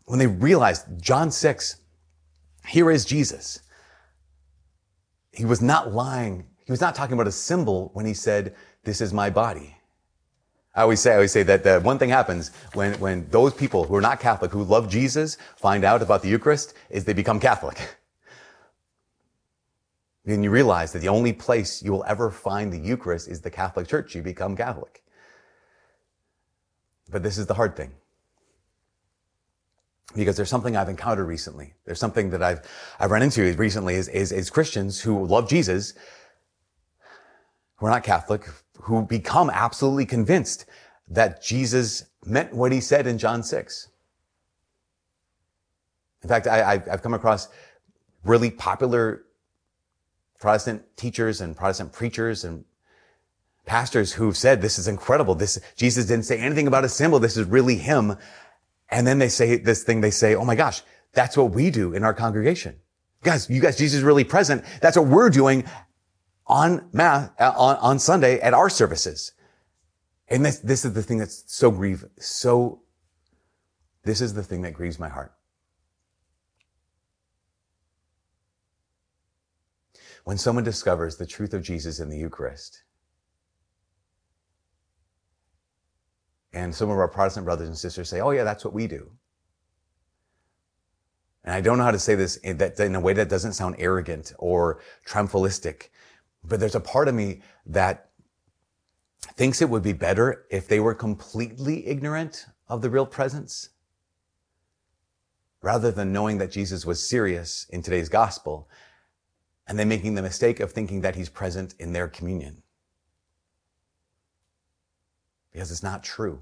when they realized John 6, here is Jesus. He was not lying. He was not talking about a symbol when he said, this is my body. I always say that one thing happens when those people who are not Catholic, who love Jesus, find out about the Eucharist, is they become Catholic. Then you realize that the only place you will ever find the Eucharist is the Catholic Church. You become Catholic. But this is the hard thing. Because there's something I've encountered recently. There's something that I've run into recently is Christians who love Jesus, who are not Catholic, who become absolutely convinced that Jesus meant what he said in John 6. In fact, I've come across really popular Protestant teachers and Protestant preachers and pastors who've said, this is incredible. Jesus didn't say anything about a symbol. This is really him. And then they say this thing, they say, oh my gosh, that's what we do in our congregation. Guys, Jesus is really present. That's what we're doing on Sunday at our services. And this is the thing that's this is the thing that grieves my heart. When someone discovers the truth of Jesus in the Eucharist, and some of our Protestant brothers and sisters say, oh yeah, that's what we do. And I don't know how to say this in a way that doesn't sound arrogant or triumphalistic, but there's a part of me that thinks it would be better if they were completely ignorant of the real presence, rather than knowing that Jesus was serious in today's gospel, and then making the mistake of thinking that he's present in their communion. Because it's not true.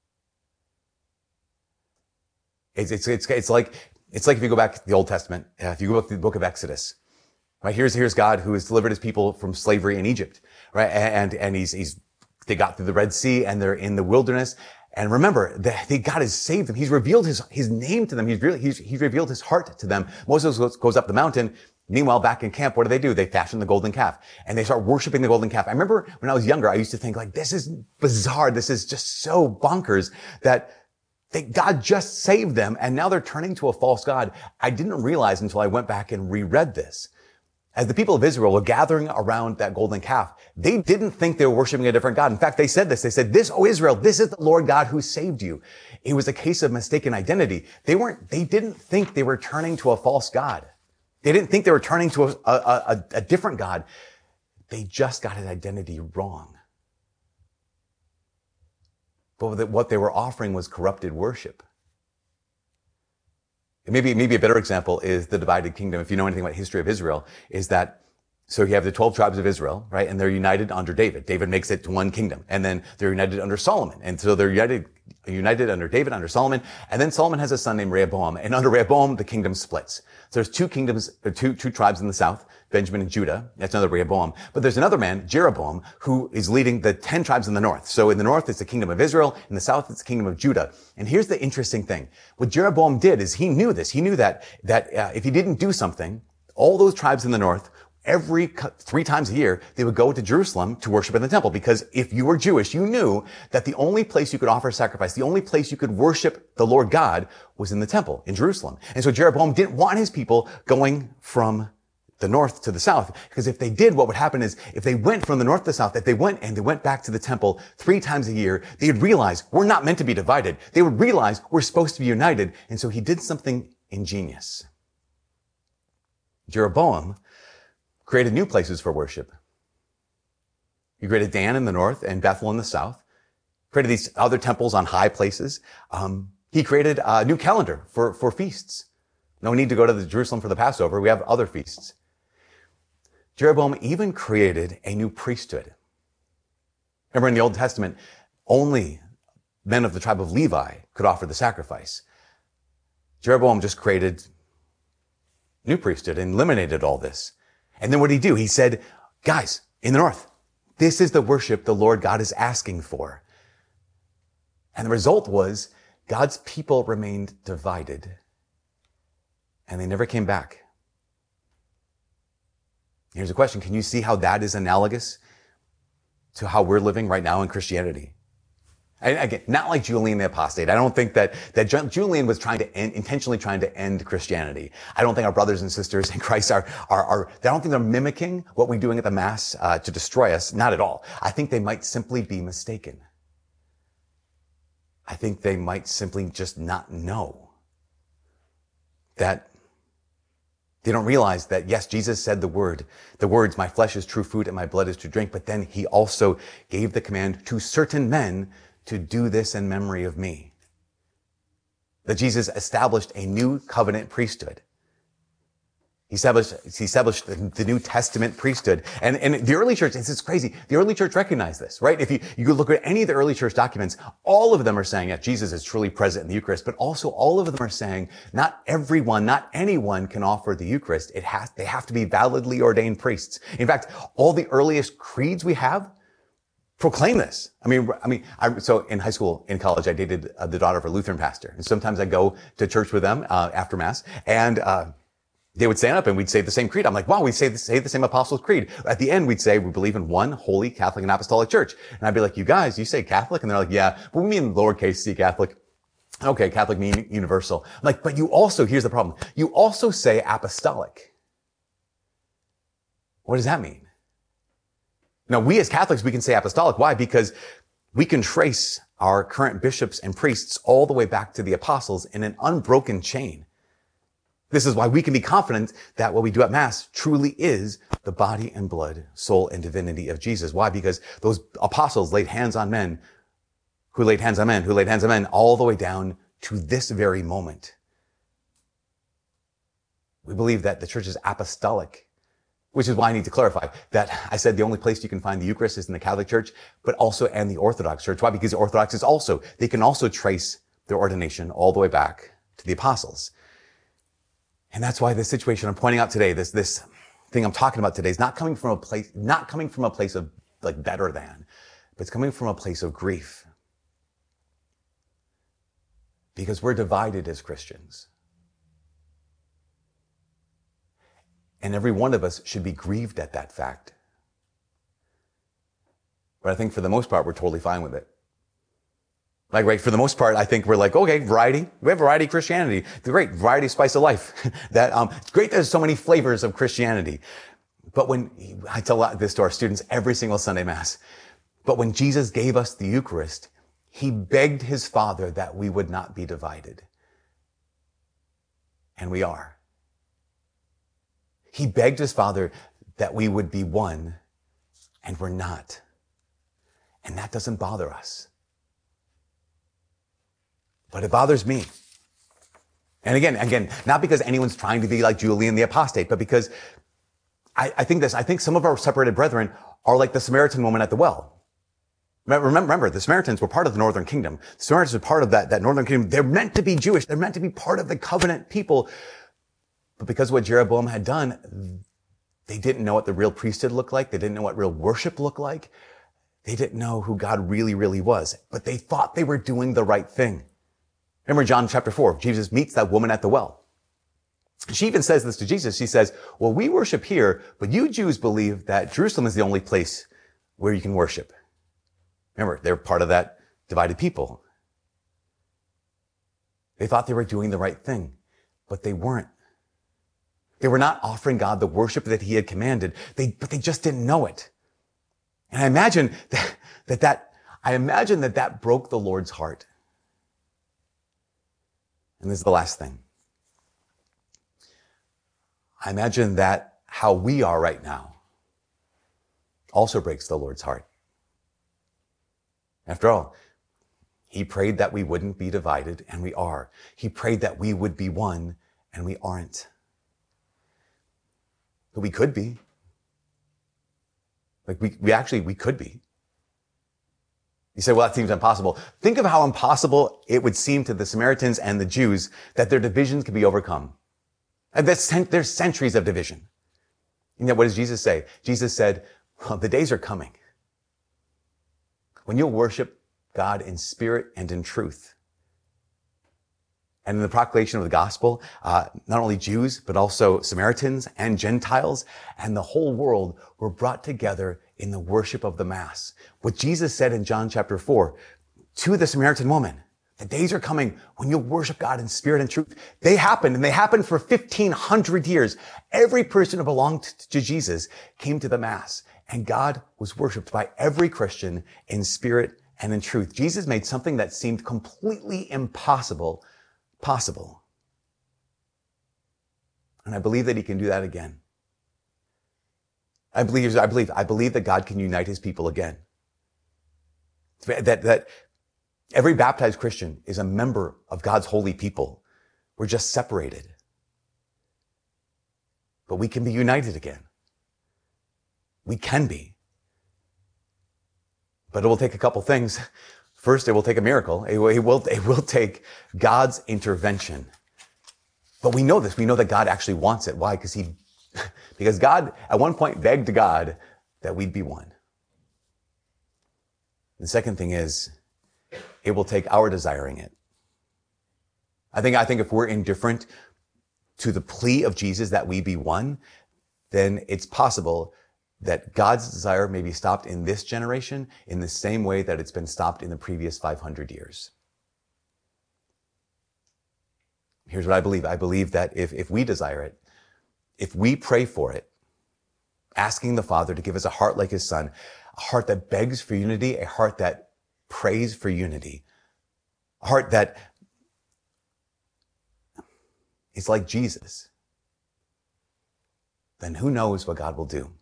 It's like if you go back to the Old Testament, if you go back to the book of Exodus, right? Here's God who has delivered his people from slavery in Egypt, right? And they got through the Red Sea and they're in the wilderness. And remember that God has saved them. He's revealed his name to them. He's revealed his heart to them. Moses goes up the mountain. Meanwhile, back in camp, what do? They fashion the golden calf and they start worshiping the golden calf. I remember when I was younger, I used to think like, this is bizarre. This is just so bonkers that God just saved them and now they're turning to a false God. I didn't realize until I went back and reread this. As the people of Israel were gathering around that golden calf, they didn't think they were worshiping a different God. In fact, they said this. They said, O Israel, this is the Lord God who saved you. It was a case of mistaken identity. They didn't think they were turning to a false God. They didn't think they were turning to a different God. They just got his identity wrong. But what they were offering was corrupted worship. Maybe a better example is the divided kingdom. If you know anything about the history of Israel, is that, so you have the 12 tribes of Israel, right? And they're united under David. David makes it to one kingdom. And then they're united under Solomon. And so they're united under David, under Solomon. And then Solomon has a son named Rehoboam. And under Rehoboam, the kingdom splits. So there's two kingdoms, two tribes in the south, Benjamin and Judah. That's another Rehoboam. But there's another man, Jeroboam, who is leading the 10 tribes in the north. So in the north, it's the kingdom of Israel. In the south, it's the kingdom of Judah. And here's the interesting thing. What Jeroboam did is he knew this. He knew that if he didn't do something, all those tribes in the north, every 3 times a year, they would go to Jerusalem to worship in the temple. Because if you were Jewish, you knew that the only place you could offer sacrifice, the only place you could worship the Lord God was in the temple in Jerusalem. And so Jeroboam didn't want his people going from the north to the south. Because if they did, what would happen is if they went from the north to the south, if they went back to the temple 3 times a year, they would realize we're not meant to be divided. They would realize we're supposed to be united. And so he did something ingenious. Jeroboam created new places for worship. He created Dan in the north and Bethel in the south. Created these other temples on high places. He created a new calendar for feasts. No need to go to Jerusalem for the Passover. We have other feasts. Jeroboam even created a new priesthood. Remember in the Old Testament, only men of the tribe of Levi could offer the sacrifice. Jeroboam just created new priesthood and eliminated all this. And then what did he do? He said, guys, in the north, this is the worship the Lord God is asking for. And the result was God's people remained divided and they never came back. Here's a question. Can you see how that is analogous to how we're living right now in Christianity? And again, not like Julian the Apostate. I don't think that Julian was intentionally trying to end Christianity. I don't think our brothers and sisters in Christ I don't think they're mimicking what we're doing at the Mass, to destroy us. Not at all. I think they might simply be mistaken. I think they might simply just not know that they don't realize that, yes, Jesus said the words, my flesh is true food and my blood is true drink, but then he also gave the command to certain men to do this in memory of me. That Jesus established a new covenant priesthood. He established the New Testament priesthood. And the early church, it's crazy. The early church recognized this, right? If you could look at any of the early church documents, all of them are saying that Jesus is truly present in the Eucharist, but also all of them are saying not everyone, not anyone can offer the Eucharist. They have to be validly ordained priests. In fact, all the earliest creeds we have proclaim this. So in high school, in college, I dated the daughter of a Lutheran pastor. And sometimes I go to church with them, after Mass, and, they would stand up and we'd say the same creed. I'm like, wow, we say the same Apostles' Creed. At the end, we'd say we believe in one holy Catholic and Apostolic Church. And I'd be like, you guys, you say Catholic? And they're like, yeah, but we mean lowercase c Catholic. Okay, Catholic mean universal. I'm like, but you also, here's the problem. You also say apostolic. What does that mean? Now, we as Catholics, we can say apostolic. Why? Because we can trace our current bishops and priests all the way back to the apostles in an unbroken chain. This is why we can be confident that what we do at Mass truly is the body and blood, soul and divinity of Jesus. Why? Because those apostles laid hands on men, who laid hands on men, who laid hands on men, all the way down to this very moment. We believe that the church is apostolic, which is why I need to clarify that I said the only place you can find the Eucharist is in the Catholic Church, but also in the Orthodox Church. Why? Because the Orthodox they can also trace their ordination all the way back to the apostles. And that's why this situation I'm pointing out today, this thing I'm talking about today is not coming from a place of like better than, but it's coming from a place of grief. Because we're divided as Christians. And every one of us should be grieved at that fact. But I think for the most part, we're totally fine with it. Like, right, for the most part, I think we're like, okay, variety. We have variety of Christianity. Great, variety, spice of life. It's great there's so many flavors of Christianity. But when, I tell this to our students every single Sunday Mass, but when Jesus gave us the Eucharist, he begged his Father that we would not be divided. And we are. He begged his Father that we would be one, and we're not. And that doesn't bother us. But it bothers me. And again, not because anyone's trying to be like Julian the Apostate, but because I think some of our separated brethren are like the Samaritan woman at the well. Remember, the Samaritans were part of the Northern Kingdom. The Samaritans were part of that Northern Kingdom. They're meant to be Jewish. They're meant to be part of the covenant people. But because of what Jeroboam had done, they didn't know what the real priesthood looked like. They didn't know what real worship looked like. They didn't know who God really, really was. But they thought they were doing the right thing. Remember John chapter 4, Jesus meets that woman at the well. She even says this to Jesus. She says, well, we worship here, but you Jews believe that Jerusalem is the only place where you can worship. Remember, they're part of that divided people. They thought they were doing the right thing, but they weren't. They were not offering God the worship that he had commanded, but they just didn't know it. And I imagine that broke the Lord's heart. And this is the last thing. I imagine that how we are right now also breaks the Lord's heart. After all, he prayed that we wouldn't be divided, and we are. He prayed that we would be one, and we aren't. But we could be. Like we could be. You say, well, that seems impossible. Think of how impossible it would seem to the Samaritans and the Jews that their divisions could be overcome. And there's centuries of division. And yet, what does Jesus say? Jesus said, well, the days are coming when you'll worship God in spirit and in truth. And in the proclamation of the gospel, not only Jews, but also Samaritans and Gentiles and the whole world were brought together in the worship of the Mass. What Jesus said in John chapter 4, to the Samaritan woman. The days are coming when you'll worship God in spirit and truth. They happened, and they happened for 1,500 years. Every person who belonged to Jesus came to the Mass, and God was worshiped by every Christian in spirit and in truth. Jesus made something that seemed completely impossible possible. And I believe that he can do that again. I believe that God can unite his people again. That every baptized Christian is a member of God's holy people. We're just separated. But we can be united again. We can be. But it will take a couple things. First, it will take a miracle. It will take God's intervention. But we know this. We know that God actually wants it. Why? Because God at one point begged God that we'd be one. The second thing is, it will take our desiring it. I think if we're indifferent to the plea of Jesus that we be one, then it's possible that God's desire may be stopped in this generation in the same way that it's been stopped in the previous 500 years. Here's what I believe. I believe that if we desire it, if we pray for it, asking the Father to give us a heart like his Son, a heart that begs for unity, a heart that prays for unity, a heart that is like Jesus, then who knows what God will do?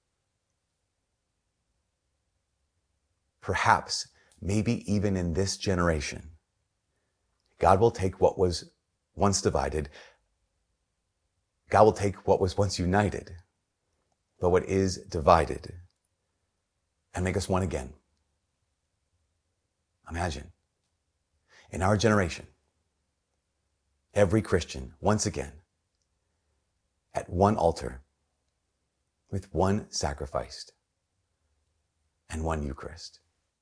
Perhaps, maybe even in this generation, God will take what was once divided. God will take what was once united, but what is divided, and make us one again. Imagine, in our generation, every Christian, once again, at one altar, with one sacrifice, and one Eucharist.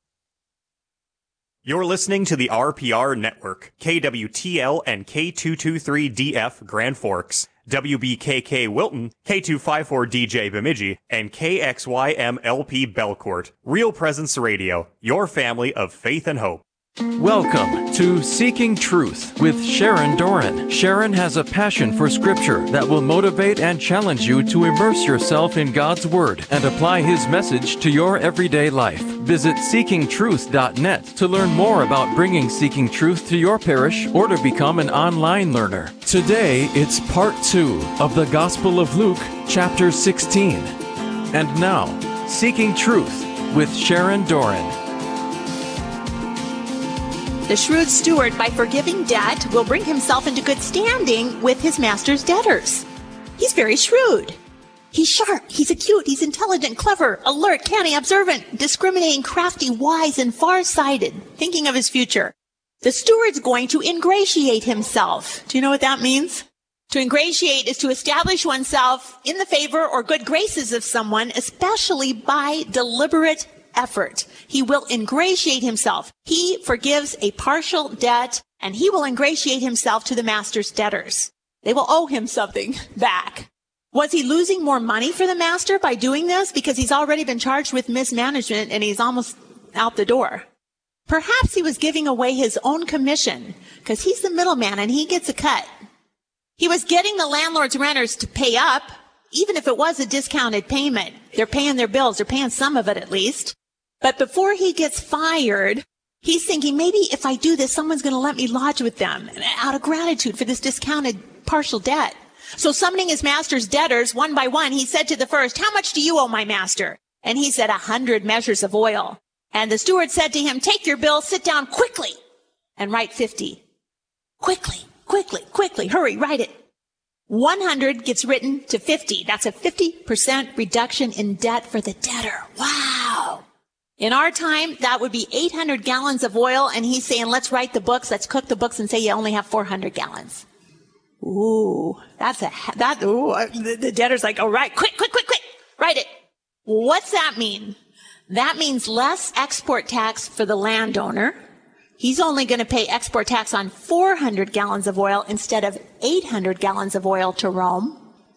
You're listening to the RPR Network, KWTL and K223DF Grand Forks, WBKK Wilton, K254DJ Bemidji, and KXYMLP Belcourt. Real Presence Radio, your family of faith and hope. Welcome to Seeking Truth with Sharon Doran. Sharon has a passion for Scripture that will motivate and challenge you to immerse yourself in God's Word and apply His message to your everyday life. Visit seekingtruth.net to learn more about bringing Seeking Truth to your parish or to become an online learner. Today, it's part 2 of the Gospel of Luke, chapter 16. And now, Seeking Truth with Sharon Doran. The shrewd steward, by forgiving debt, will bring himself into good standing with his master's debtors. He's very shrewd. He's sharp, he's acute, he's intelligent, clever, alert, canny, observant, discriminating, crafty, wise, and far-sighted, thinking of his future. The steward's going to ingratiate himself. Do you know what that means? To ingratiate is to establish oneself in the favor or good graces of someone, especially by deliberate effort. He will ingratiate himself. He forgives a partial debt, and he will ingratiate himself to the master's debtors. They will owe him something back. Was he losing more money for the master by doing this? Because he's already been charged with mismanagement and he's almost out the door. Perhaps he was giving away his own commission because he's the middleman and he gets a cut. He was getting the landlord's renters to pay up, even if it was a discounted payment. They're paying their bills. They're paying some of it at least. But before he gets fired, he's thinking, maybe if I do this, someone's going to let me lodge with them out of gratitude for this discounted partial debt. So summoning his master's debtors one by one, he said to the first, "How much do you owe my master?" And he said, 100 measures of oil. And the steward said to him, "Take your bill, sit down quickly and write 50. Quickly, hurry, write it." 100 gets written to 50. That's a 50% reduction in debt for the debtor. Wow. In our time, that would be 800 gallons of oil, and he's saying, let's write the books, let's cook the books, and say you only have 400 gallons. Ooh, the debtor's like, all right, quick, write it. What's that mean? That means less export tax for the landowner. He's only going to pay export tax on 400 gallons of oil instead of 800 gallons of oil to Rome.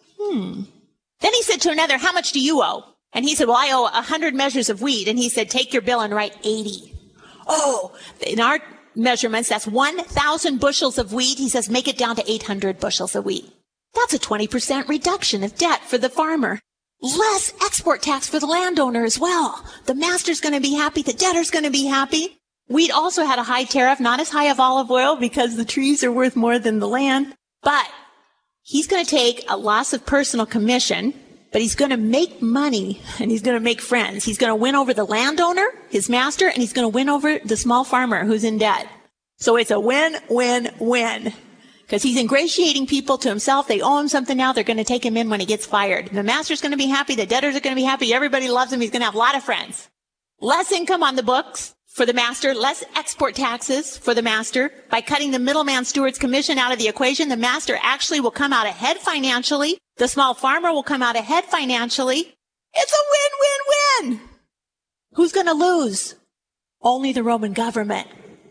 Then he said to another, "How much do you owe?" And he said, "Well, I owe 100 measures of wheat." And he said, "Take your bill and write 80. Oh, in our measurements, that's 1,000 bushels of wheat. He says, make it down to 800 bushels of wheat. That's a 20% reduction of debt for the farmer. Less export tax for the landowner as well. The master's going to be happy. The debtor's going to be happy. Wheat also had a high tariff, not as high as olive oil because the trees are worth more than the land. But he's going to take a loss of personal commission, but he's going to make money and he's going to make friends. He's going to win over the landowner, his master, and he's going to win over the small farmer who's in debt. So it's a win, win, win. Because he's ingratiating people to himself. They owe him something now. They're going to take him in when he gets fired. The master's going to be happy. The debtors are going to be happy. Everybody loves him. He's going to have a lot of friends. Less income on the books for the master. Less export taxes for the master. By cutting the middleman steward's commission out of the equation, the master actually will come out ahead financially. The small farmer will come out ahead financially. It's a win-win-win. Who's going to lose? Only the Roman government.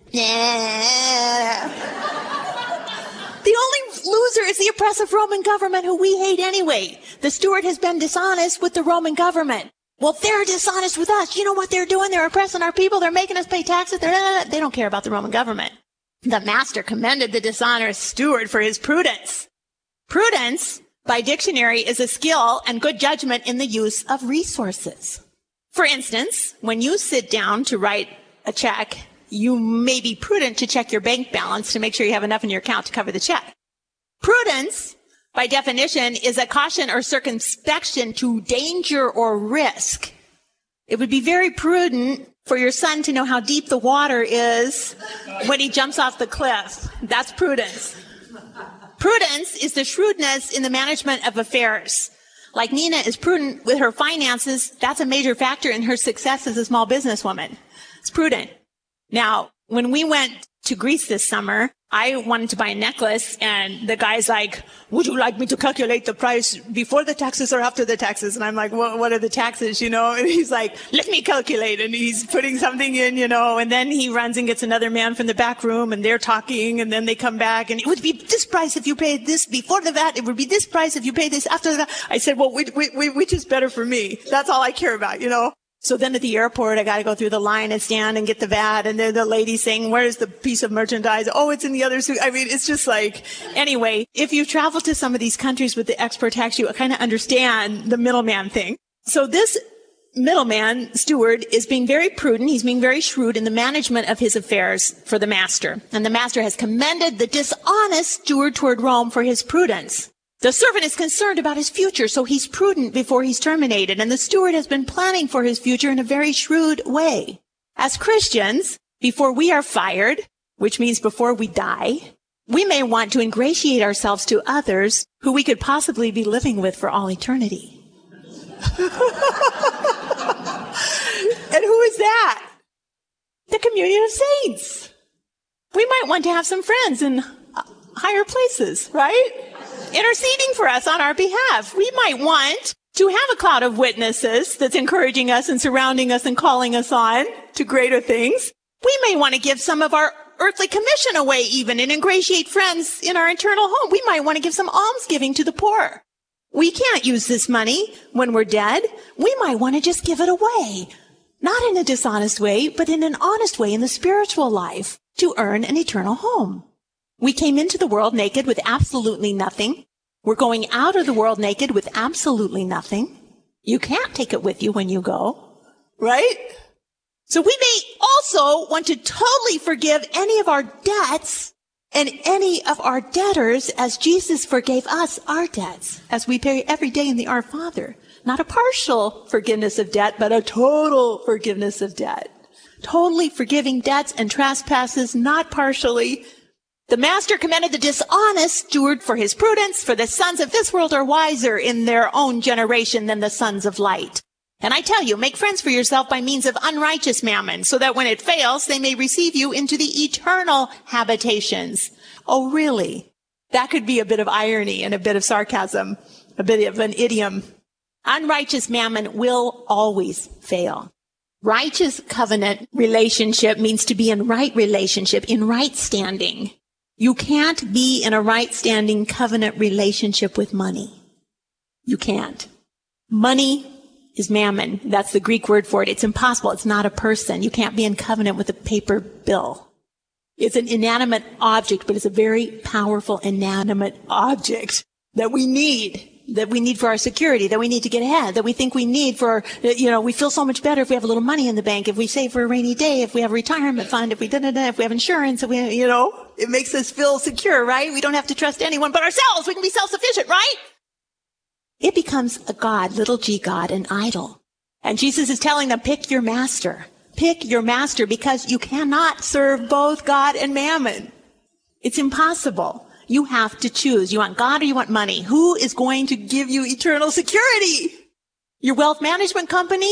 Yeah. The only loser is the oppressive Roman government who we hate anyway. The steward has been dishonest with the Roman government. Well, they're dishonest with us. You know what they're doing? They're oppressing our people. They're making us pay taxes. They don't care about the Roman government. The master commended the dishonest steward for his prudence. Prudence, by dictionary, is a skill and good judgment in the use of resources. For instance, when you sit down to write a check, you may be prudent to check your bank balance to make sure you have enough in your account to cover the check. Prudence, by definition, is a caution or circumspection to danger or risk. It would be very prudent for your son to know how deep the water is when he jumps off the cliff. That's prudence. Prudence is the shrewdness in the management of affairs. Like Nina is prudent with her finances, that's a major factor in her success as a small businesswoman. It's prudent. Now, when we went to Greece this summer, I wanted to buy a necklace, and the guy's like, would you like me to calculate the price before the taxes or after the taxes? And I'm like, what are the taxes, you know? And he's like, let me calculate. And he's putting something in, you know, and then he runs and gets another man from the back room, and they're talking, and then they come back, and it would be this price if you paid this before the VAT. It would be this price if you paid this after the VAT. I said, well, which is better for me? That's all I care about, you know? So then at the airport, I got to go through the line and stand and get the VAT. And then the lady saying, where's the piece of merchandise? Oh, it's in the other suit. I mean, it's just like, anyway, if you travel to some of these countries with the export tax, you kind of understand the middleman thing. So this middleman steward is being very prudent. He's being very shrewd in the management of his affairs for the master. And the master has commended the dishonest steward toward Rome for his prudence. The servant is concerned about his future, so he's prudent before he's terminated, and the steward has been planning for his future in a very shrewd way. As Christians, before we are fired, which means before we die, we may want to ingratiate ourselves to others who we could possibly be living with for all eternity. And who is that? The communion of saints. We might want to have some friends in higher places, right? Interceding for us on our behalf. We might want to have a cloud of witnesses that's encouraging us and surrounding us and calling us on to greater things. We may want to give some of our earthly commission away even and ingratiate friends in our eternal home. We might want to give some almsgiving to the poor. We can't use this money when we're dead. We might want to just give it away. Not in a dishonest way, but in an honest way in the spiritual life to earn an eternal home. We came into the world naked with absolutely nothing. We're going out of the world naked with absolutely nothing. You can't take it with you when you go, right? So we may also want to totally forgive any of our debts and any of our debtors as Jesus forgave us our debts, as we pay every day in the Our Father. Not a partial forgiveness of debt, but a total forgiveness of debt. Totally forgiving debts and trespasses, not partially. The master commended the dishonest steward for his prudence, for the sons of this world are wiser in their own generation than the sons of light. And I tell you, make friends for yourself by means of unrighteous mammon, so that when it fails, they may receive you into the eternal habitations. Oh, really? That could be a bit of irony and a bit of sarcasm, a bit of an idiom. Unrighteous mammon will always fail. Righteous covenant relationship means to be in right relationship, in right standing. You can't be in a right standing covenant relationship with money. You can't. Money is mammon. That's the Greek word for it. It's impossible. It's not a person. You can't be in covenant with a paper bill. It's an inanimate object, but it's a very powerful inanimate object that we need for our security, that we need to get ahead, that we think we need for, we feel so much better if we have a little money in the bank, if we save for a rainy day, if we have a retirement fund, if we have insurance, if we, it makes us feel secure, right? We don't have to trust anyone but ourselves. We can be self-sufficient, right? It becomes a god, little g god, an idol. And Jesus is telling them, pick your master. Pick your master, because you cannot serve both God and mammon. It's impossible. You have to choose. You want God or you want money? Who is going to give you eternal security? Your wealth management company?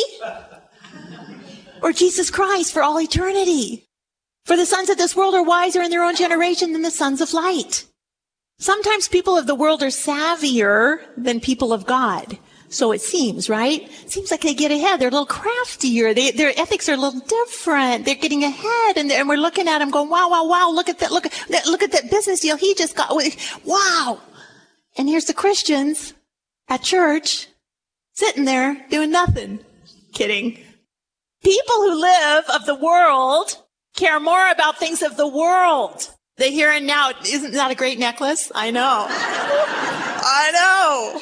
Or Jesus Christ for all eternity? For the sons of this world are wiser in their own generation than the sons of light. Sometimes people of the world are savvier than people of God. So it seems, right? It seems like they get ahead. They're a little craftier. Their ethics are a little different. They're getting ahead, and we're looking at them going, wow, look at that business deal he just got. Wow. And here's the Christians at church sitting there doing nothing. Kidding. People who live of the world care more about things of the world. The here and now. Isn't that a great necklace? I know. I know.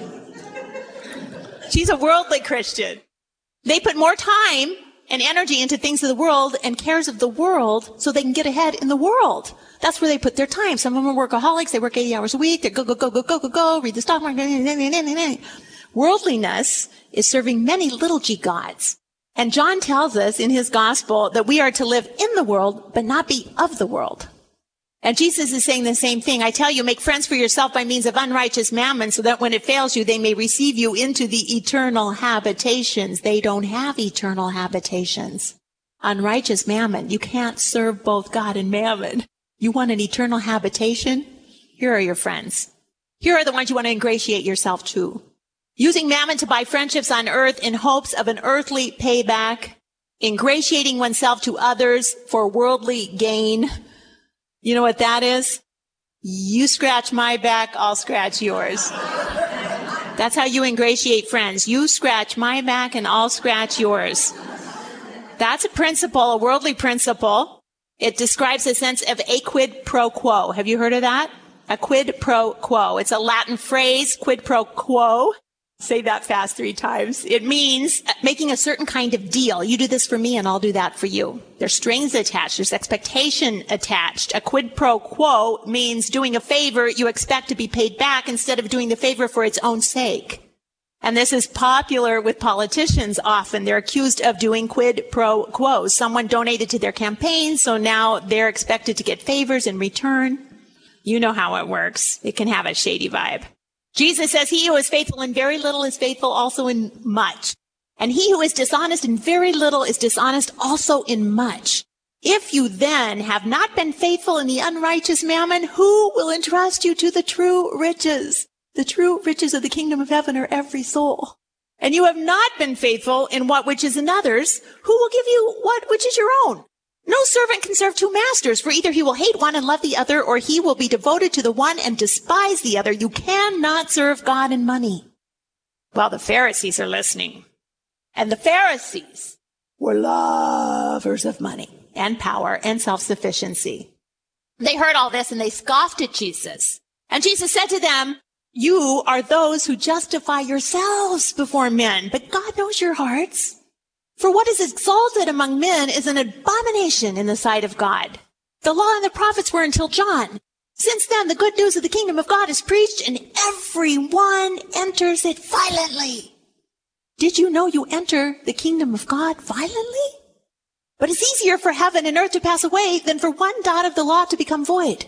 She's a worldly Christian. They put more time and energy into things of the world and cares of the world so they can get ahead in the world. That's where they put their time. Some of them are workaholics. They work 80 hours a week. They go, read the stock market. Worldliness is serving many little g gods. And John tells us in his gospel that we are to live in the world, but not be of the world. And Jesus is saying the same thing. I tell you, make friends for yourself by means of unrighteous mammon, so that when it fails you, they may receive you into the eternal habitations. They don't have eternal habitations. Unrighteous mammon. You can't serve both God and mammon. You want an eternal habitation? Here are your friends. Here are the ones you want to ingratiate yourself to. Using mammon to buy friendships on earth in hopes of an earthly payback. Ingratiating oneself to others for worldly gain. You know what that is? You scratch my back, I'll scratch yours. That's how you ingratiate friends. You scratch my back and I'll scratch yours. That's a principle, a worldly principle. It describes a sense of a quid pro quo. Have you heard of that? A quid pro quo. It's a Latin phrase, quid pro quo. Say that fast 3 times. It means making a certain kind of deal. You do this for me and I'll do that for you. There's strings attached. There's expectation attached. A quid pro quo means doing a favor you expect to be paid back instead of doing the favor for its own sake. And this is popular with politicians often. They're accused of doing quid pro quos. Someone donated to their campaign, so now they're expected to get favors in return. You know how it works. It can have a shady vibe. Jesus says, he who is faithful in very little is faithful also in much. And he who is dishonest in very little is dishonest also in much. If you then have not been faithful in the unrighteous mammon, who will entrust you to the true riches? The true riches of the kingdom of heaven are every soul. And you have not been faithful in what which is another's, who will give you what which is your own? No servant can serve 2 masters, for either he will hate one and love the other, or he will be devoted to the one and despise the other. You cannot serve God and money. Well, the Pharisees are listening. And the Pharisees were lovers of money and power and self-sufficiency. They heard all this and they scoffed at Jesus. And Jesus said to them, you are those who justify yourselves before men, but God knows your hearts. For what is exalted among men is an abomination in the sight of God. The law and the prophets were until John. Since then, the good news of the kingdom of God is preached, and everyone enters it violently. Did you know you enter the kingdom of God violently? But it's easier for heaven and earth to pass away than for one dot of the law to become void.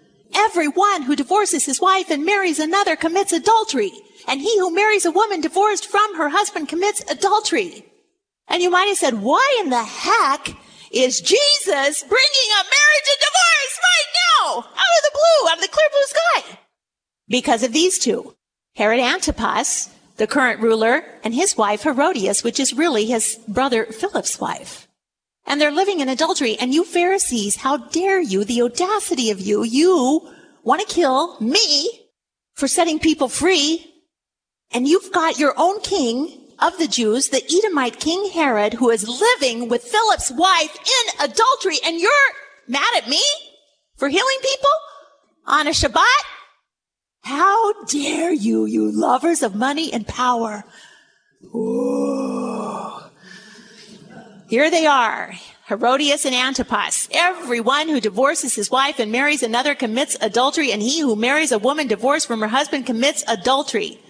Everyone who divorces his wife and marries another commits adultery, and he who marries a woman divorced from her husband commits adultery. And you might have said, why in the heck is Jesus bringing up marriage and divorce right now? Out of the blue, out of the clear blue sky. Because of these 2. Herod Antipas, the current ruler, and his wife Herodias, which is really his brother Philip's wife. And they're living in adultery. And you Pharisees, how dare you, the audacity of you, you want to kill me for setting people free. And you've got your own king of the Jews, the Edomite King Herod, who is living with Philip's wife in adultery, and you're mad at me for healing people on a Shabbat? How dare you, you lovers of money and power. Ooh. Here they are, Herodias and Antipas. Everyone who divorces his wife and marries another commits adultery, and he who marries a woman divorced from her husband commits adultery.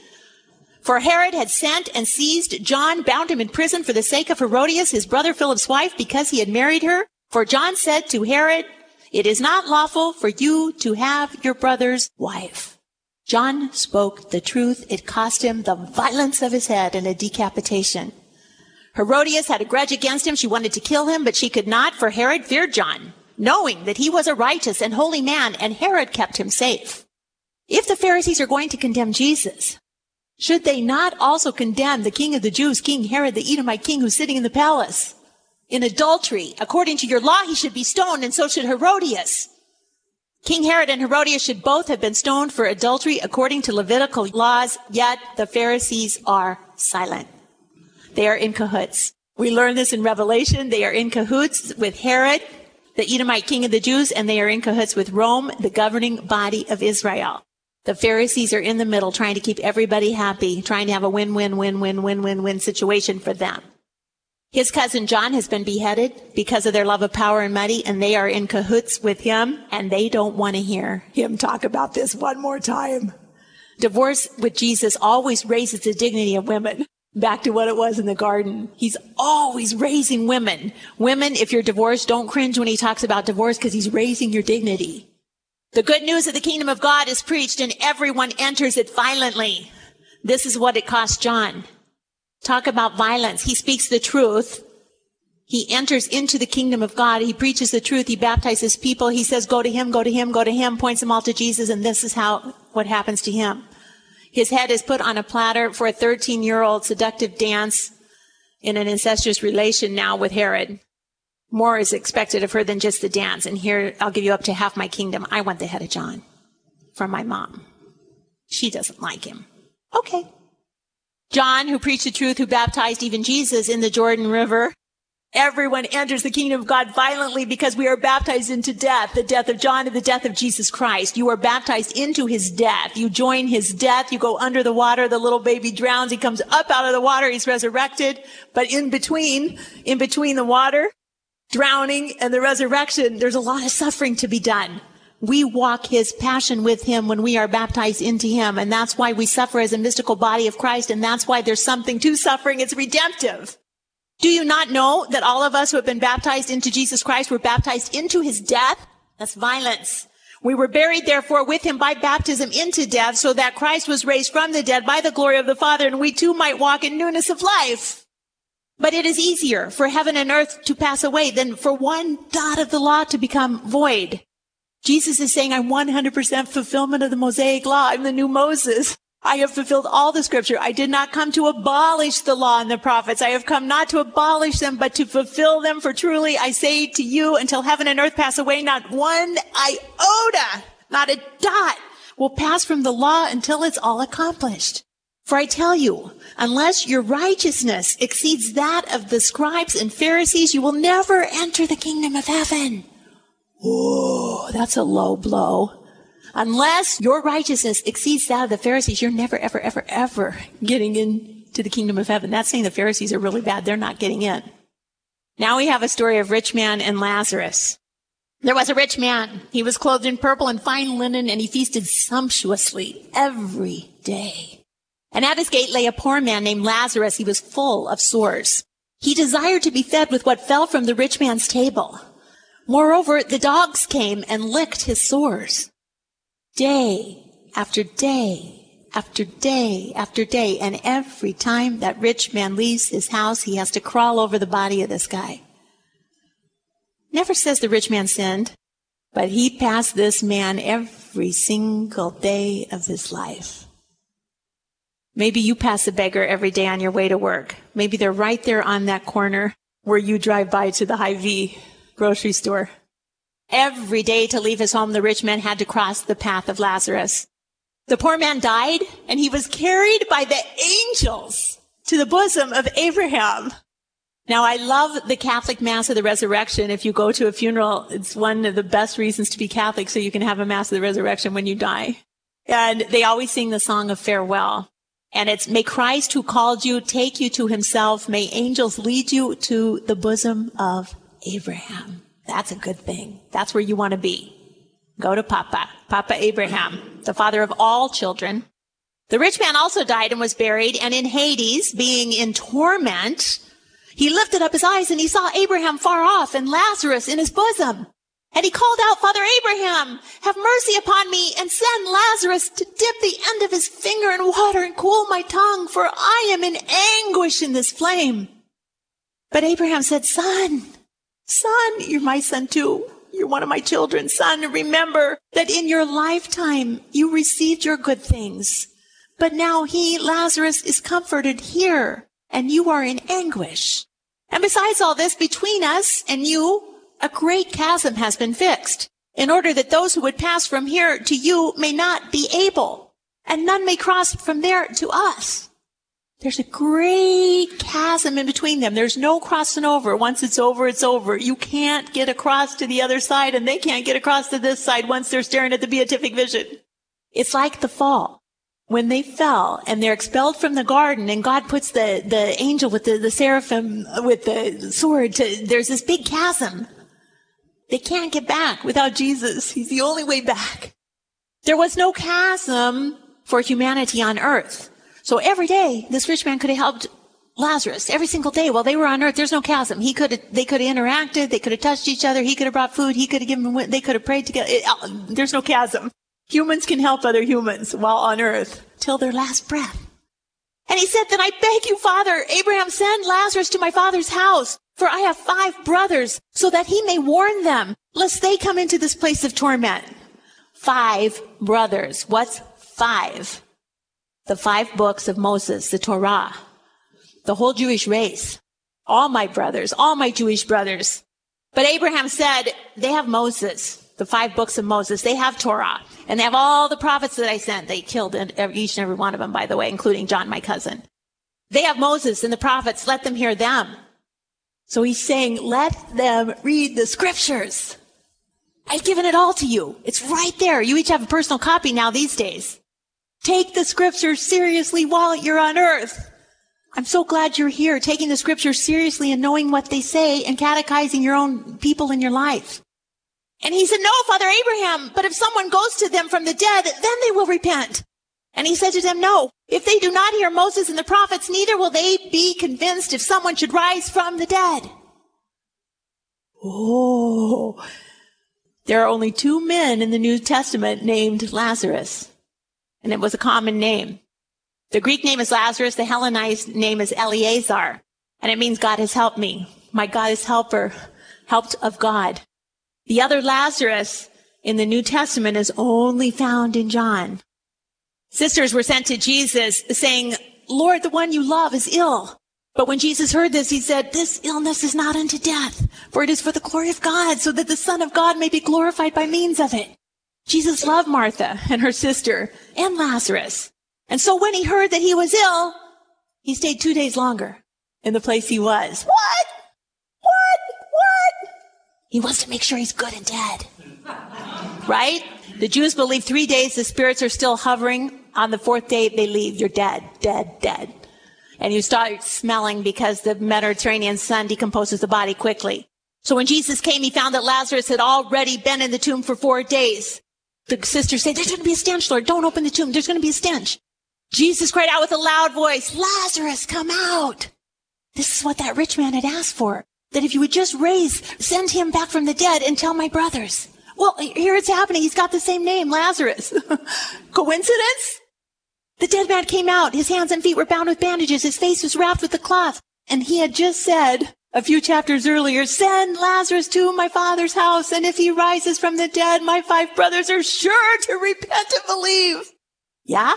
For Herod had sent and seized John, bound him in prison for the sake of Herodias, his brother Philip's wife, because he had married her. For John said to Herod, "It is not lawful for you to have your brother's wife." John spoke the truth. It cost him the violence of his head and a decapitation. Herodias had a grudge against him. She wanted to kill him, but she could not, for Herod feared John, knowing that he was a righteous and holy man, and Herod kept him safe. If the Pharisees are going to condemn Jesus, should they not also condemn the king of the Jews, King Herod, the Edomite king who's sitting in the palace in adultery? According to your law, he should be stoned, and so should Herodias. King Herod and Herodias should both have been stoned for adultery according to Levitical laws, yet the Pharisees are silent. They are in cahoots. We learn this in Revelation. They are in cahoots with Herod, the Edomite king of the Jews, and they are in cahoots with Rome, the governing body of Israel. The Pharisees are in the middle, trying to keep everybody happy, trying to have a win-win-win-win-win-win-win situation for them. His cousin John has been beheaded because of their love of power and money, and they are in cahoots with him, and they don't want to hear him talk about this one more time. Divorce with Jesus always raises the dignity of women. Back to what it was in the garden. He's always raising women. Women, if you're divorced, don't cringe when he talks about divorce, because he's raising your dignity. The good news of the kingdom of God is preached, and everyone enters it violently. This is what it cost John. Talk about violence. He speaks the truth. He enters into the kingdom of God. He preaches the truth. He baptizes people. He says, go to him, go to him, go to him, points them all to Jesus, and this is what happens to him. His head is put on a platter for a 13-year-old seductive dance in an incestuous relation now with Herod. More is expected of her than just the dance. And here, I'll give you up to half my kingdom. I want the head of John from my mom. She doesn't like him. Okay. John, who preached the truth, who baptized even Jesus in the Jordan River. Everyone enters the kingdom of God violently because we are baptized into death, the death of John and the death of Jesus Christ. You are baptized into his death. You join his death. You go under the water. The little baby drowns. He comes up out of the water. He's resurrected. But in between the water, drowning, and the resurrection, there's a lot of suffering to be done. We walk his passion with him when we are baptized into him. And that's why we suffer as a mystical body of Christ. And that's why there's something to suffering. It's redemptive. Do you not know that all of us who have been baptized into Jesus Christ were baptized into his death? That's violence. We were buried, therefore, with him by baptism into death, so that Christ was raised from the dead by the glory of the Father, and we too might walk in newness of life. But it is easier for heaven and earth to pass away than for one dot of the law to become void. Jesus is saying, I'm 100% fulfillment of the Mosaic law. I'm the new Moses. I have fulfilled all the scripture. I did not come to abolish the law and the prophets. I have come not to abolish them, but to fulfill them. For truly I say to you, until heaven and earth pass away, not one iota, not a dot will pass from the law until it's all accomplished. For I tell you, unless your righteousness exceeds that of the scribes and Pharisees, you will never enter the kingdom of heaven. Oh, that's a low blow. Unless your righteousness exceeds that of the Pharisees, you're never, ever, ever, ever getting into the kingdom of heaven. That's saying the Pharisees are really bad. They're not getting in. Now we have a story of rich man and Lazarus. There was a rich man. He was clothed in purple and fine linen, and he feasted sumptuously every day. And at his gate lay a poor man named Lazarus. He was full of sores. He desired to be fed with what fell from the rich man's table. Moreover, the dogs came and licked his sores. Day after day after day after day. And every time that rich man leaves his house, he has to crawl over the body of this guy. Never says the rich man sinned, but he passed this man every single day of his life. Maybe you pass a beggar every day on your way to work. Maybe they're right there on that corner where you drive by to the Hy-Vee grocery store. Every day to leave his home, the rich man had to cross the path of Lazarus. The poor man died, and he was carried by the angels to the bosom of Abraham. Now, I love the Catholic Mass of the Resurrection. If you go to a funeral, it's one of the best reasons to be Catholic, so you can have a Mass of the Resurrection when you die. And they always sing the song of farewell. And it's, may Christ who called you take you to himself. May angels lead you to the bosom of Abraham. That's a good thing. That's where you want to be. Go to Papa Abraham, the father of all children. The rich man also died and was buried, and in Hades, being in torment, he lifted up his eyes and he saw Abraham far off and Lazarus in his bosom. And he called out, Father Abraham, have mercy upon me and send Lazarus to dip the end of his finger in water and cool my tongue, for I am in anguish in this flame. But Abraham said, Son, you're my son too. You're one of my children. Son, remember that in your lifetime you received your good things. But now he, Lazarus, is comforted here, and you are in anguish. And besides all this, between us and you, a great chasm has been fixed, in order that those who would pass from here to you may not be able, and none may cross from there to us. There's a great chasm in between them. There's no crossing over. Once it's over, it's over. You can't get across to the other side, and they can't get across to this side once they're staring at the beatific vision. It's like the fall. When they fell and they're expelled from the garden, and God puts the angel with the seraphim with the sword there's this big chasm. They can't get back without Jesus. He's the only way back. There was no chasm for humanity on earth. So every day, this rich man could have helped Lazarus. Every single day while they were on earth, there's no chasm. They could have interacted. They could have touched each other. He could have brought food. He could have given them, they could have prayed together. There's no chasm. Humans can help other humans while on earth till their last breath. And he said, then I beg you, Father Abraham, send Lazarus to my father's house, for I have 5 brothers, so that he may warn them, lest they come into this place of torment. 5 brothers. What's 5? The 5 books of Moses, the Torah, the whole Jewish race, all my brothers, all my Jewish brothers. But Abraham said, they have Moses, the 5 books of Moses. They have Torah, and they have all the prophets that I sent. They killed each and every one of them, by the way, including John, my cousin. They have Moses and the prophets. Let them hear them. So he's saying, let them read the scriptures. I've given it all to you. It's right there. You each have a personal copy now these days. Take the scriptures seriously while you're on earth. I'm so glad you're here, taking the scriptures seriously and knowing what they say and catechizing your own people in your life. And he said, no, Father Abraham, but if someone goes to them from the dead, then they will repent. And he said to them, no, if they do not hear Moses and the prophets, neither will they be convinced if someone should rise from the dead. Oh, there are only 2 men in the New Testament named Lazarus. And it was a common name. The Greek name is Lazarus. The Hellenized name is Eleazar. And it means God has helped me. My God is helper, helped of God. The other Lazarus in the New Testament is only found in John. Sisters were sent to Jesus saying, Lord, the one you love is ill. But when Jesus heard this, he said, this illness is not unto death, for it is for the glory of God, so that the Son of God may be glorified by means of it. Jesus loved Martha and her sister and Lazarus. And so when he heard that he was ill, he stayed 2 days longer in the place he was. What? He wants to make sure he's good and dead. Right? The Jews believe 3 days the spirits are still hovering. On the 4th day, they leave. You're dead. And you start smelling because the Mediterranean sun decomposes the body quickly. So when Jesus came, he found that Lazarus had already been in the tomb for 4 days. The sisters say, there's going to be a stench, Lord. Don't open the tomb. There's going to be a stench. Jesus cried out with a loud voice, Lazarus, come out. This is what that rich man had asked for. That if you would just send him back from the dead and tell my brothers. Well, here it's happening. He's got the same name, Lazarus. Coincidence? The dead man came out. His hands and feet were bound with bandages. His face was wrapped with a cloth. And he had just said a few chapters earlier, send Lazarus to my father's house. And if he rises from the dead, my 5 brothers are sure to repent and believe. Yeah?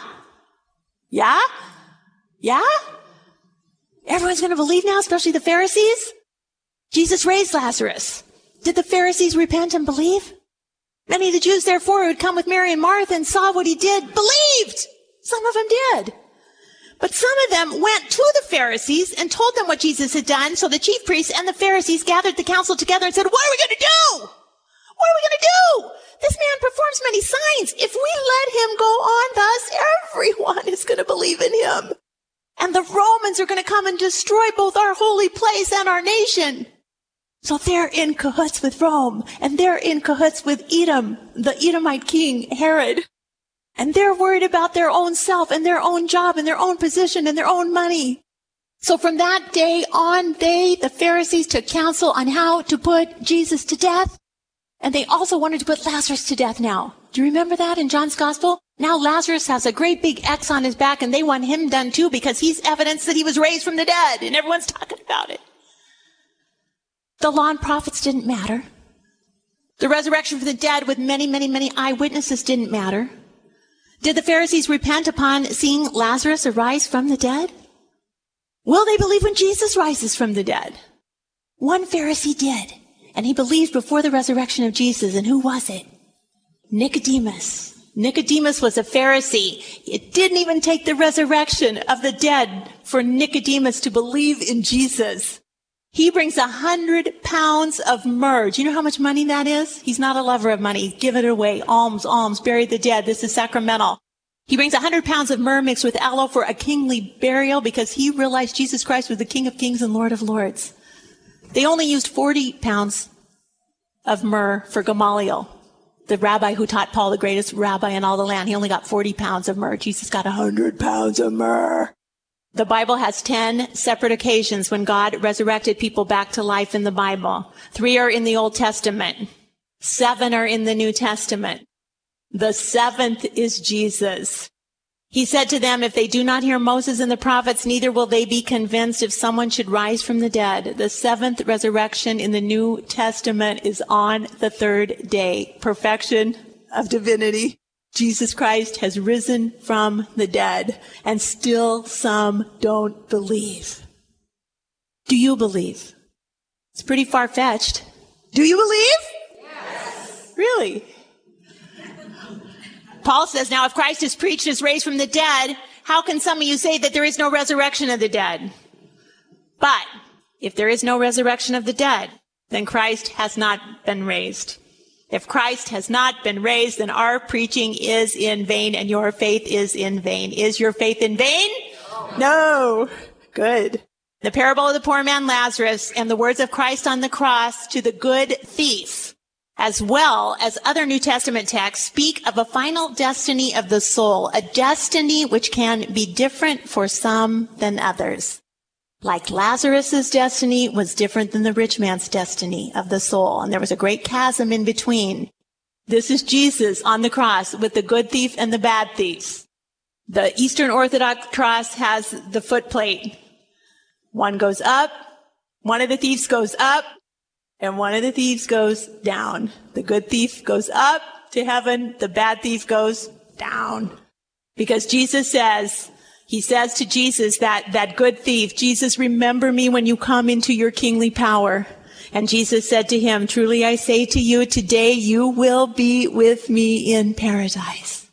Everyone's going to believe now, especially the Pharisees? Jesus raised Lazarus. Did the Pharisees repent and believe? Many of the Jews, therefore, who had come with Mary and Martha and saw what he did, believed. Some of them did. But some of them went to the Pharisees and told them what Jesus had done. So the chief priests and the Pharisees gathered the council together and said, what are we going to do? What are we going to do? This man performs many signs. If we let him go on thus, everyone is going to believe in him. And the Romans are going to come and destroy both our holy place and our nation. So they're in cahoots with Rome, and they're in cahoots with Edom, the Edomite king, Herod. And they're worried about their own self and their own job and their own position and their own money. So from that day on, the Pharisees, took counsel on how to put Jesus to death. And they also wanted to put Lazarus to death now. Do you remember that in John's gospel? Now Lazarus has a great big X on his back, and they want him done too because he's evidence that he was raised from the dead, and everyone's talking about it. The law and prophets didn't matter. The resurrection from the dead with many, many, many eyewitnesses didn't matter. Did the Pharisees repent upon seeing Lazarus arise from the dead? Will they believe when Jesus rises from the dead? One Pharisee did, and he believed before the resurrection of Jesus. And who was it? Nicodemus. Nicodemus was a Pharisee. It didn't even take the resurrection of the dead for Nicodemus to believe in Jesus. He brings 100 pounds of myrrh. Do you know how much money that is? He's not a lover of money. Give it away. Alms, alms, bury the dead. This is sacramental. He brings 100 pounds of myrrh mixed with aloe for a kingly burial because he realized Jesus Christ was the King of Kings and Lord of Lords. They only used 40 pounds of myrrh for Gamaliel, the rabbi who taught Paul, the greatest rabbi in all the land. He only got 40 pounds of myrrh. Jesus got 100 pounds of myrrh. The Bible has 10 separate occasions when God resurrected people back to life in the Bible. 3 are in the Old Testament. 7 are in the New Testament. The 7th is Jesus. He said to them, if they do not hear Moses and the prophets, neither will they be convinced if someone should rise from the dead. The 7th resurrection in the New Testament is on the 3rd day. Perfection of divinity. Jesus Christ has risen from the dead, and still some don't believe. Do you believe? It's pretty far-fetched. Do you believe? Yes. Really? Paul says, now if Christ is preached as raised from the dead, how can some of you say that there is no resurrection of the dead? But if there is no resurrection of the dead, then Christ has not been raised. If Christ has not been raised, then our preaching is in vain and your faith is in vain. Is your faith in vain? No. Good. The parable of the poor man Lazarus and the words of Christ on the cross to the good thief, as well as other New Testament texts, speak of a final destiny of the soul, a destiny which can be different for some than others. Like Lazarus's destiny was different than the rich man's destiny of the soul, and there was a great chasm in between. This is Jesus on the cross with the good thief and the bad thief. The Eastern Orthodox cross has the footplate. One goes up, one of the thieves goes up, and one of the thieves goes down. The good thief goes up to heaven, the bad thief goes down. Because Jesus says, he says to Jesus, that good thief, Jesus, remember me when you come into your kingly power. And Jesus said to him, truly I say to you, today you will be with me in paradise.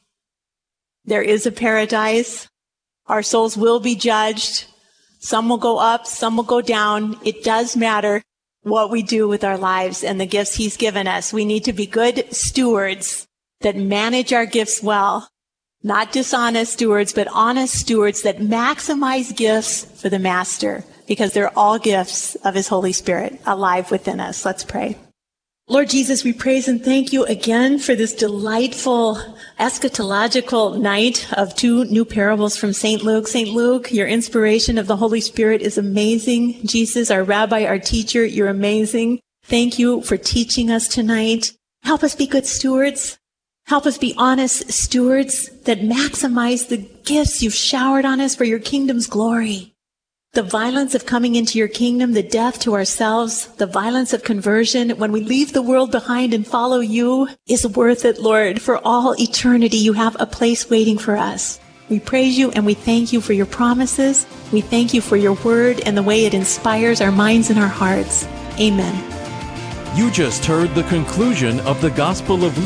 There is a paradise. Our souls will be judged. Some will go up, some will go down. It does matter what we do with our lives and the gifts he's given us. We need to be good stewards that manage our gifts well. Not dishonest stewards, but honest stewards that maximize gifts for the Master, because they're all gifts of his Holy Spirit alive within us. Let's pray. Lord Jesus, we praise and thank you again for this delightful eschatological night of 2 new parables from St. Luke. St. Luke, your inspiration of the Holy Spirit is amazing. Jesus, our rabbi, our teacher, you're amazing. Thank you for teaching us tonight. Help us be good stewards. Help us be honest stewards that maximize the gifts you've showered on us for your kingdom's glory. The violence of coming into your kingdom, the death to ourselves, the violence of conversion, when we leave the world behind and follow you, is worth it, Lord. For all eternity, you have a place waiting for us. We praise you and we thank you for your promises. We thank you for your word and the way it inspires our minds and our hearts. Amen. You just heard the conclusion of the Gospel of Luke,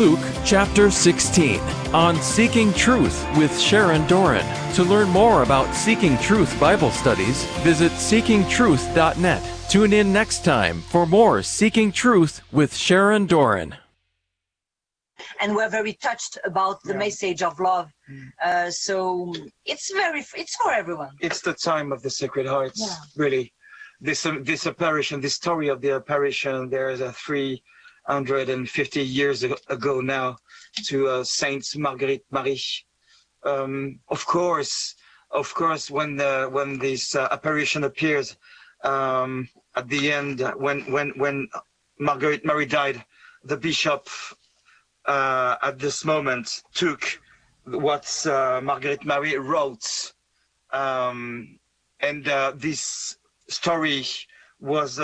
Chapter 16 on Seeking Truth with Sharon Doran. To learn more about Seeking Truth Bible studies, visit seekingtruth.net. Tune in next time for more Seeking Truth with Sharon Doran. And we're very touched about the message of love. So it's for everyone. It's the time of the Sacred Heart, really. This apparition, this story of the apparition, there is a 350 years ago now to Saint Marguerite Marie. Of course, when this apparition appears at the end, when Marguerite Marie died, the bishop at this moment took what Marguerite Marie wrote, and this story was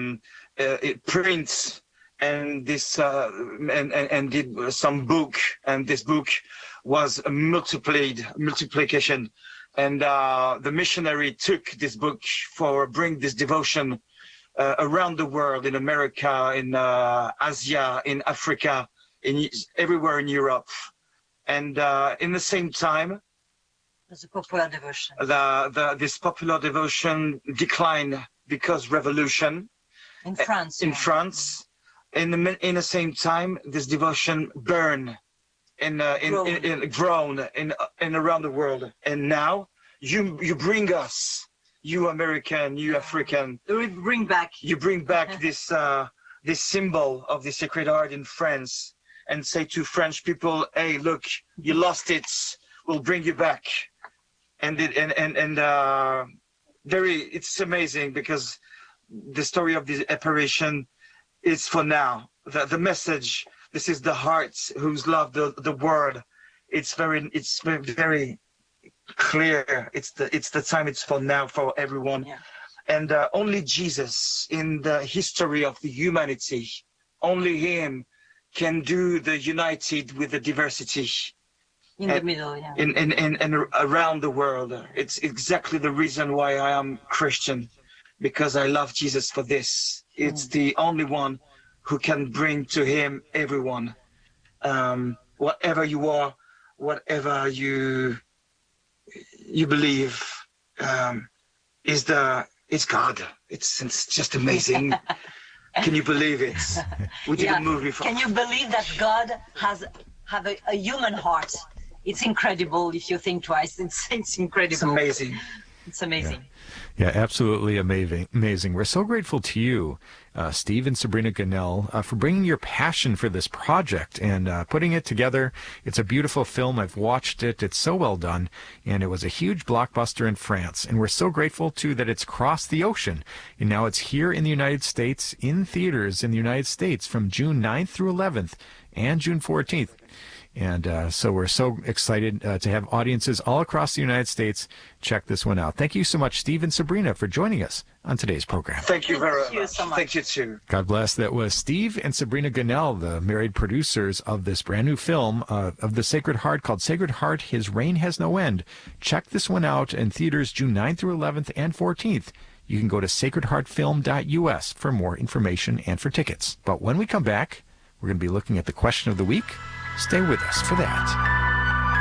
print, and this and did some book, and this book was multiplication, and the missionary took this book for bring this devotion around the world, in America, in Asia, in Africa, everywhere in Europe. And in the same time, There's a popular devotion. This popular devotion declined because revolution In France. in France. In the same time, this devotion burned grown in around the world. And now you bring us, you American, you African, We bring back. you bring back this symbol of the Sacred Heart in France, and say to French people, hey, look, you lost it, we'll bring you back. It's amazing, because the story of the apparition is for now. The message, this is the heart who's loved the word. It's very clear. It's the time. It's for now, for everyone. Yeah. And only Jesus in the history of the humanity, only him can do the united with the diversity. In the middle, yeah. And around the world. It's exactly the reason why I am Christian, because I love Jesus for this. It's the only one who can bring to him everyone. Whatever you are, whatever you believe, it's God. It's just amazing. Can you believe it? We did a movie from... Can you believe that God have a human heart? It's incredible if you think twice. It's incredible. It's amazing. It's amazing. Yeah, absolutely amazing. We're so grateful to you, Steve and Sabrina Gunnell, for bringing your passion for this project and putting it together. It's a beautiful film. I've watched it. It's so well done, and it was a huge blockbuster in France. And we're so grateful, too, that it's crossed the ocean, and now it's here in the United States, in theaters in the United States from June 9th through 11th and June 14th. And so we're so excited to have audiences all across the United States check this one out. Thank you so much, Steve and Sabrina, for joining us on today's program. Thank you very Thank you so much. Thank you, too. God bless. That was Steve and Sabrina Gunnell, the married producers of this brand new film of the Sacred Heart called Sacred Heart, His Reign Has No End. Check this one out in theaters June 9th through 11th and 14th. You can go to sacredheartfilm.us for more information and for tickets. But when we come back, we're going to be looking at the question of the week. Stay with us for that.